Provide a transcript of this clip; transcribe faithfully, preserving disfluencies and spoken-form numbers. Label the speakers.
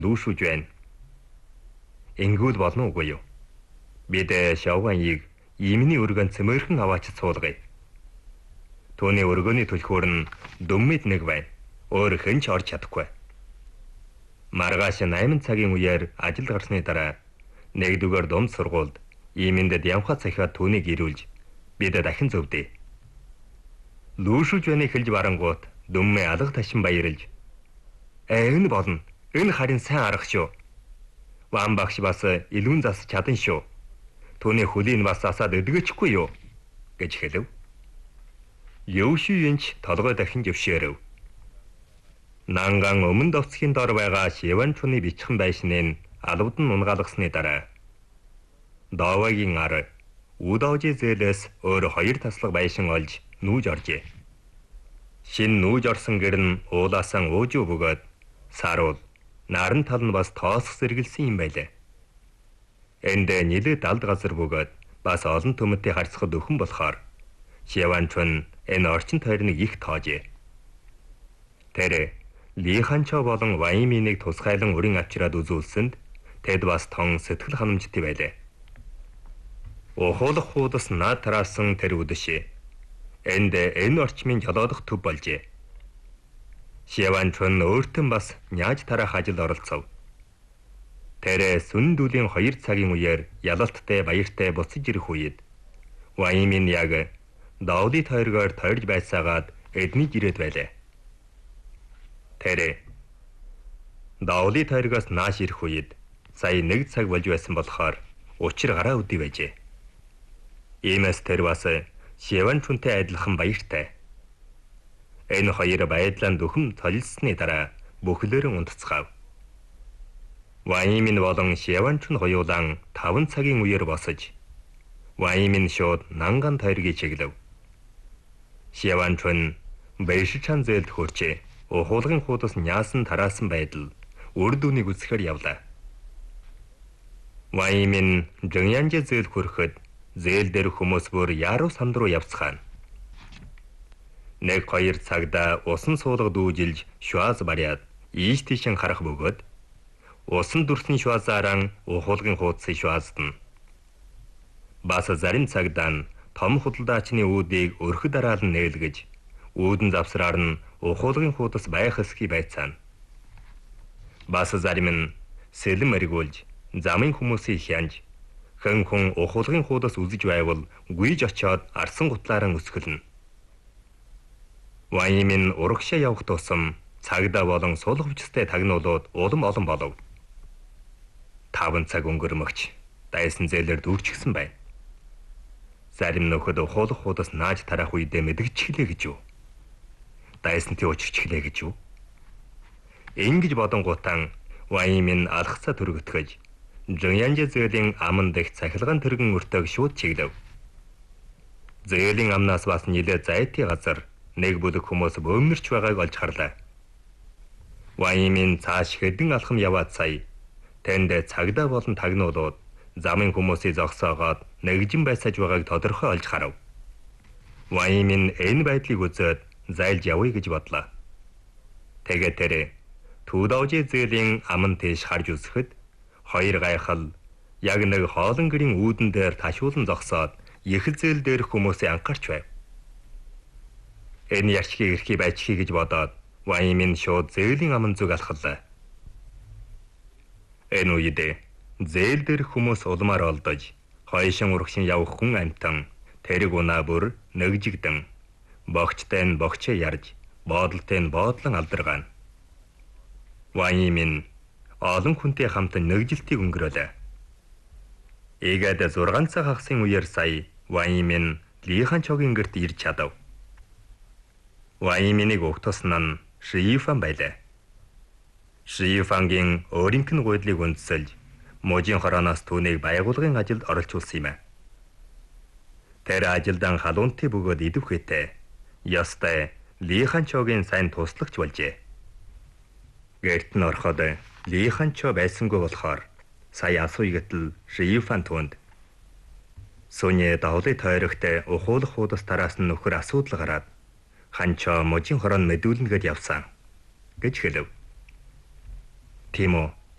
Speaker 1: Лүүшүүж байна. Ингүүл болно уугүй юу? Бид шавгааныг имний өргөн цэмэрхэн аваач цуулгая. Төвний өргөний төлхөөр нь дүммэд нэг байна. Өөр хэн ч орж чадахгүй. Маргааш найман цагийн үеэр ажил гарсны дараа нэгдүгээр дунд сургуульд имэндэд явха цахиад түүнийг ирүүлж бид дахин зөвдөө. Лүүшүүж байна хэлж барангуут дүммэ алга ташин баярлж "Ээ энэ болно. Энэ харин сайн арга шүү. Ван багш бас илүүн зас чадан шүү. Түүний хөлийг бас асаад өдгөчгүй юу?" гэж хэлв. Ёушиенч толгой дахин зөвшөөрөв. Нанган өмнө довцхийн дор байгаа Шиванчуны бичхэн байшныг алвдан унгаалгасны дараа Давагийн ар Удавжи зээлээс өөр хоёр таслаг байшин олж нүүж оржээ. Шин нүүж орсон гэр нь уулаасан уужуу бөгөөд саруул наран тал нь бас тоосох сэргэлсэн юм байлаа. Энд нэлээд далд газар бөгөөд бас олон төмөттэй харьцахад өхөн болохоор Шиванчун энэ орчин тойрныг их тоожээ. Тэр Лиханчо болон Вайминийг тусгайлан өрийн авчираад үзүүлсэнд тэд бас тон сэтгэл ханамжтай байлаа. Ухуулах хуудас наад тараасан тэр үдэш энд энэ орчмын жолоодох төв болжээ. Шиванчун өөртөө бас няаж тарах ажилд оролцов. Тэр сүндүүлийн хоёр цагийн үеэр ялалттай баяртай буцаж ирэх үед Ваймин яг Даudi тойргоор тойрж байцаагаад эднийг ирээд байлаа. Тэр Даudi тойргоос нааш ирэх үед сая нэг цаг болж байсан болохоор учир гараа үдий байжээ. Иймээс тэр бас Шиванчунтай адилхан баяртай. Энэ хоёр байдлаа дөхөм толилсны дараа бүхлөөрөө унтцгаав. Ваймин болон Шиванчун хоёулаа таван цагийн үеэр босож Ваймин шууд Нанган тойргийг чиглэв. Шиванчун Бэшичан зээлд хөрчээ. Ухуулгын хуудас няасан тараасан байдал үр дүнийг үзэхээр явлаа. Ваймин Жонянжи зээл хүрэхэд зээл дээр хүмүүс бүр яруу санд руу явцгаана. Нэг хоёр цагда усан суулга дүүжилж шуаз бариад ийш тийшэн харах бөгөөд усан дүрсний шуазаараа ухуулгын хуудсыг шуаздана. Бас зарим цагдаа том худалдаачны үүдийг өрхөд дараалан нээлгэж үүдэн завсраар нь ухуулгын хуудас байх эсхий байцаана. Бас зарим нь сэлэм эргүүлж замын хүмүүсийг хянж хэн хүн ухуулгын хуудас үзэж байвал гүйж очиод арсан гутлаараа өсгөлнө. Ваймин урагшаа явах тусам цагдаа болон суулгавчтай тагнуулууд улам олон болов. Таван цаг өнгөрмөгч дайсан зээлээр дүүрчихсэн байна. Зарим нөхөд ухуулах хуудас нааж тарах үедээ мэдгчглээ гэж юу? Дайсантай учирчглээ гэж юу? Ингэж бодонгуудаа Ваймин алхацаа төргөтгөж Жонянжи зээлийн аман дэх цахилгаан тэргэн өртөг шууд чиглэв. Зээлийн амнаас бас нилээ зайтай газар нэг бүлэг хүмүүс бөмнөрч байгааг олж харлаа. Ваймин цааш хэдэн алхам яваад сая тэнд цагдаа болон тагнуулууд замын хүмүүсийг зогсоогоод нэгжин байсаж байгааг тодорхой олж харав. Ваймин энэ байдлыг үзээд зайлж явъя гэж бодлоо. Тэгээд тэр Удавжи зээлийн аман тийш харж үзэхэд хоёр гайхал яг нэг хоолон гэрийн үүдэн дээр ташуулан зогсоод их зээл дээрх хүмүүсийн анхаарч байв. Энэ яшгийг эрхий байчхий гэж бодоод Ваймин шууд зээлийн аман зүг алхаллаа. Энэ үед зээл дээрх хүмүүс улмаар олдож хойшин урагшин явах хүн амтан тэрэг унаа бүр нэгжигдэн богчтой нь богчоо ярьж боодолтой нь боодлон алдаргаана. Ваймин олон хүнтэй хамт нэгжилтийг өнгөрөөлөө. Ийгээд зургаан цаг хагасын үеэр сая Ваймин Лиханчогийн гэрт ирж чадав. Вайминийг угтусна нь Шиифан байлаа. Шиифангийн өөрийнх нь гуйдлыг үндэслэж мужийн хорооноос түүнийг байгуулгын ажилд оролцуулсан юм. Тэр ажилдан халуунтай бөгөөд идэвхтэй ястай Лиханчогийн сайн туслагч болжээ. Гэрт нь ороход Лиханчо байсангүй болохоор сая асууйгтл Шиифан түнд Сүнэ давлын тойрогт ухуулах хуудас тараас нь нөхөр асуудал гараад Ханчо мужийн хорон мэдүүлнэ гэд явсан гэж хэлв. Тийм үү?